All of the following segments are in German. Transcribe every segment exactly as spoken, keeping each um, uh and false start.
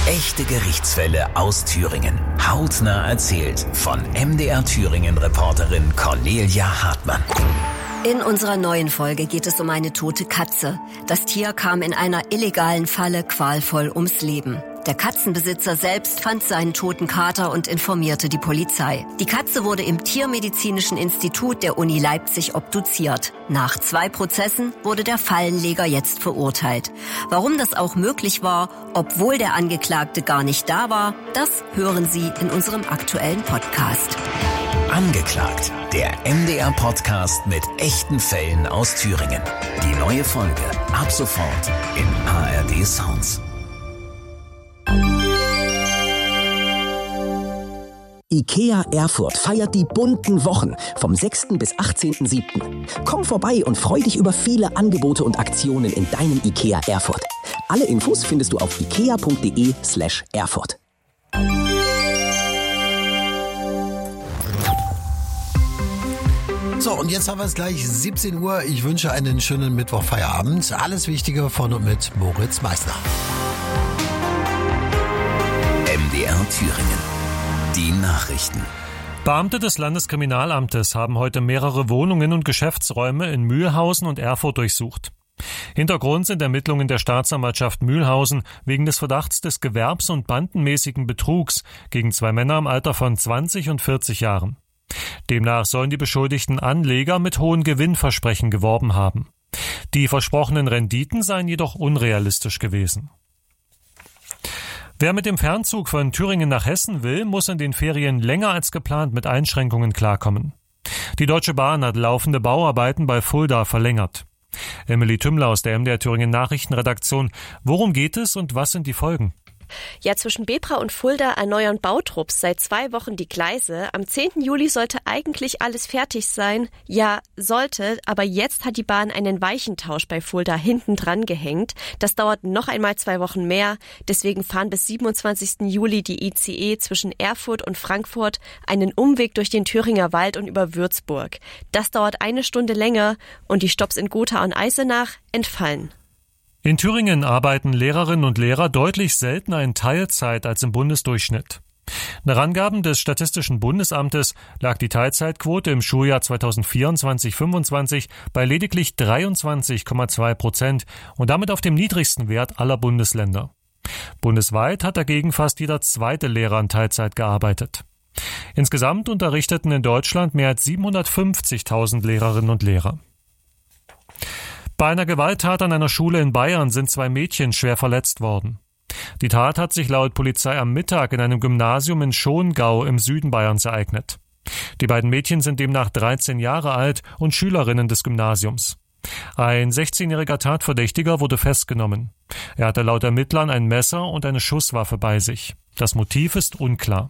Echte Gerichtsfälle aus Thüringen. Hautnah erzählt von M D R Thüringen-Reporterin Cornelia Hartmann. In unserer neuen Folge geht es um eine tote Katze. Das Tier kam in einer illegalen Falle qualvoll ums Leben. Der Katzenbesitzer selbst fand seinen toten Kater und informierte die Polizei. Die Katze wurde im Tiermedizinischen Institut der Uni Leipzig obduziert. Nach zwei Prozessen wurde der Fallenleger jetzt verurteilt. Warum das auch möglich war, obwohl der Angeklagte gar nicht da war, das hören Sie in unserem aktuellen Podcast. Angeklagt, der M D R-Podcast mit echten Fällen aus Thüringen. Die neue Folge ab sofort in A R D Sounds. IKEA Erfurt feiert die bunten Wochen vom sechsten bis achtzehnten siebten Komm vorbei und freu dich über viele Angebote und Aktionen in deinem IKEA Erfurt. Alle Infos findest du auf ikea.de slash Erfurt. So, und jetzt haben wir es gleich siebzehn Uhr. Ich wünsche einen schönen Mittwochfeierabend. Alles Wichtige von und mit Moritz Meissner. M D R Thüringen. Die Nachrichten. Beamte des Landeskriminalamtes haben heute mehrere Wohnungen und Geschäftsräume in Mühlhausen und Erfurt durchsucht. Hintergrund sind Ermittlungen der Staatsanwaltschaft Mühlhausen wegen des Verdachts des gewerbs- und bandenmäßigen Betrugs gegen zwei Männer im Alter von zwanzig und vierzig Jahren. Demnach sollen die beschuldigten Anleger mit hohen Gewinnversprechen geworben haben. Die versprochenen Renditen seien jedoch unrealistisch gewesen. Wer mit dem Fernzug von Thüringen nach Hessen will, muss in den Ferien länger als geplant mit Einschränkungen klarkommen. Die Deutsche Bahn hat laufende Bauarbeiten bei Fulda verlängert. Emily Tümmler aus der M D R Thüringen Nachrichtenredaktion. Worum geht es und was sind die Folgen? Ja, zwischen Bebra und Fulda erneuern Bautrupps seit zwei Wochen die Gleise. Am zehnten Juli sollte eigentlich alles fertig sein. Ja, sollte, aber jetzt hat die Bahn einen Weichentausch bei Fulda hinten dran gehängt. Das dauert noch einmal zwei Wochen mehr. Deswegen fahren bis siebenundzwanzigsten Juli die I C E zwischen Erfurt und Frankfurt einen Umweg durch den Thüringer Wald und über Würzburg. Das dauert eine Stunde länger und die Stopps in Gotha und Eisenach entfallen. In Thüringen arbeiten Lehrerinnen und Lehrer deutlich seltener in Teilzeit als im Bundesdurchschnitt. Nach Angaben des Statistischen Bundesamtes lag die Teilzeitquote im Schuljahr zweitausendvierundzwanzig fünfundzwanzig bei lediglich dreiundzwanzig Komma zwei Prozent und damit auf dem niedrigsten Wert aller Bundesländer. Bundesweit hat dagegen fast jeder zweite Lehrer in Teilzeit gearbeitet. Insgesamt unterrichteten in Deutschland mehr als siebenhundertfünfzigtausend Lehrerinnen und Lehrer. Bei einer Gewalttat an einer Schule in Bayern sind zwei Mädchen schwer verletzt worden. Die Tat hat sich laut Polizei am Mittag in einem Gymnasium in Schongau im Süden Bayerns ereignet. Die beiden Mädchen sind demnach dreizehn Jahre alt und Schülerinnen des Gymnasiums. Ein sechzehnjähriger Tatverdächtiger wurde festgenommen. Er hatte laut Ermittlern ein Messer und eine Schusswaffe bei sich. Das Motiv ist unklar.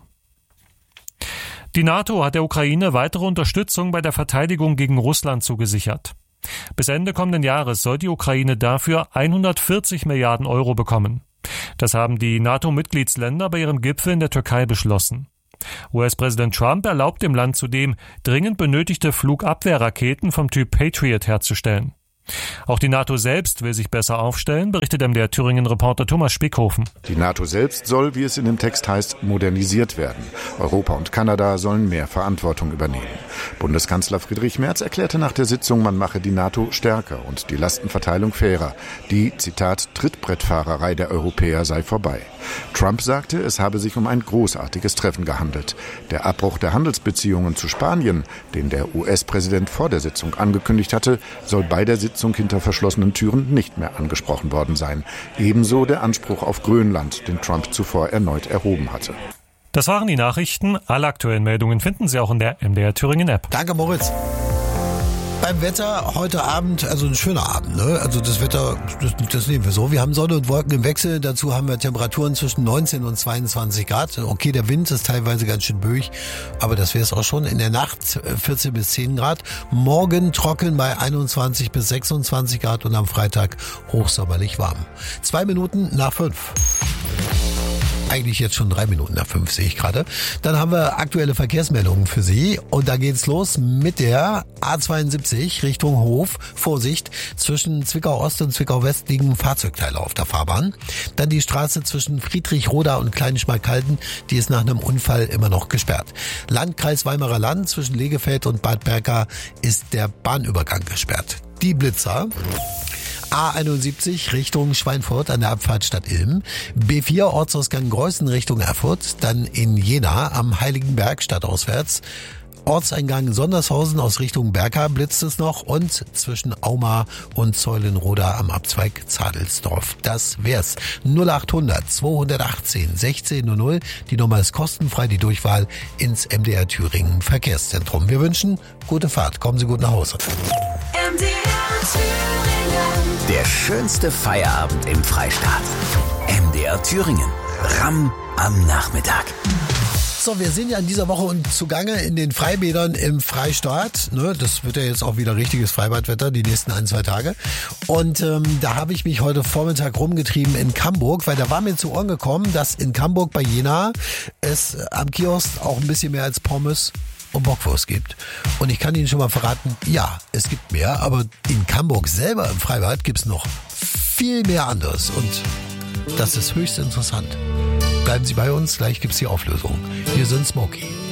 Die NATO hat der Ukraine weitere Unterstützung bei der Verteidigung gegen Russland zugesichert. Bis Ende kommenden Jahres soll die Ukraine dafür hundertvierzig Milliarden Euro bekommen. Das haben die NATO-Mitgliedsländer bei ihrem Gipfel in der Türkei beschlossen. U S-Präsident Trump erlaubt dem Land zudem, dringend benötigte Flugabwehrraketen vom Typ Patriot herzustellen. Auch die NATO selbst will sich besser aufstellen, berichtet M D R Thüringen-Reporter Thomas Spickhofen. Die NATO selbst soll, wie es in dem Text heißt, modernisiert werden. Europa und Kanada sollen mehr Verantwortung übernehmen. Bundeskanzler Friedrich Merz erklärte nach der Sitzung, man mache die NATO stärker und die Lastenverteilung fairer. Die, Zitat, Trittbrettfahrerei der Europäer sei vorbei. Trump sagte, es habe sich um ein großartiges Treffen gehandelt. Der Abbruch der Handelsbeziehungen zu Spanien, den der U S-Präsident vor der Sitzung angekündigt hatte, soll bei der Sitzung hinter verschlossenen Türen nicht mehr angesprochen worden sein. Ebenso der Anspruch auf Grönland, den Trump zuvor erneut erhoben hatte. Das waren die Nachrichten. Alle aktuellen Meldungen finden Sie auch in der M D R Thüringen App. Danke, Moritz. Beim Wetter heute Abend, also ein schöner Abend, ne? Also das Wetter, das, das nehmen wir so. Wir haben Sonne und Wolken im Wechsel. Dazu haben wir Temperaturen zwischen neunzehn und zweiundzwanzig Grad. Okay, der Wind ist teilweise ganz schön böig, aber das wäre es auch schon. In der Nacht vierzehn bis zehn Grad. Morgen trocken bei einundzwanzig bis sechsundzwanzig Grad und am Freitag hochsommerlich warm. Zwei Minuten nach fünf. Eigentlich jetzt schon drei Minuten nach fünf, sehe ich gerade. Dann haben wir aktuelle Verkehrsmeldungen für Sie. Und da geht's los mit der A zweiundsiebzig Richtung Hof. Vorsicht, zwischen Zwickau Ost und Zwickau West liegen Fahrzeugteile auf der Fahrbahn. Dann die Straße zwischen Friedrichroda und Kleinschmalkalden, die ist nach einem Unfall immer noch gesperrt. Landkreis Weimarer Land zwischen Legefeld und Bad Berka ist der Bahnübergang gesperrt. Die Blitzer. A einundsiebzig Richtung Schweinfurt an der Abfahrt Stadt Ilm. B vier Ortsausgang Greußen Richtung Erfurt. Dann in Jena am Heiligenberg stadtauswärts. Ortseingang Sondershausen aus Richtung Berka blitzt es noch und zwischen Auma und Zeulenroda am Abzweig Zadelsdorf. Das wär's. null achthundert zweihundertachtzehn sechzehn null null. Die Nummer ist kostenfrei, die Durchwahl ins M D R Thüringen Verkehrszentrum. Wir wünschen gute Fahrt. Kommen Sie gut nach Hause. M D R Thüringen. Der schönste Feierabend im Freistaat. M D R Thüringen. Ramm am Nachmittag. So, wir sind ja in dieser Woche und zugange in den Freibädern im Freistaat. Ne, das wird ja jetzt auch wieder richtiges Freibadwetter, die nächsten ein, zwei Tage. Und ähm, da habe ich mich heute Vormittag rumgetrieben in Camburg, weil da war mir zu Ohren gekommen, dass in Camburg bei Jena es am Kiosk auch ein bisschen mehr als Pommes und Bockwurst gibt. Und ich kann Ihnen schon mal verraten, ja, es gibt mehr, aber in Camburg selber im Freibad gibt's noch viel mehr anderes. Und das ist höchst interessant. Bleiben Sie bei uns, gleich gibt's die Auflösung. Wir sind Smokey.